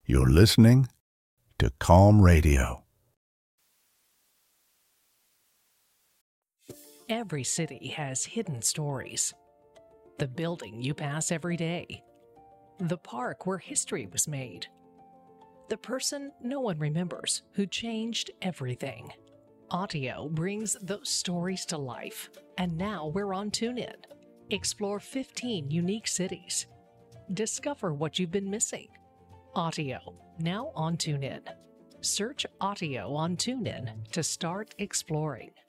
You're listening to Calm Radio. Every city has hidden stories. The building you pass every day. The park where history was made. The person no one remembers who changed everything. Audio brings those stories to life, and now we're on TuneIn. Explore 15 unique cities. Discover what you've been missing. Audio, now on TuneIn. Search Audio on TuneIn to start exploring.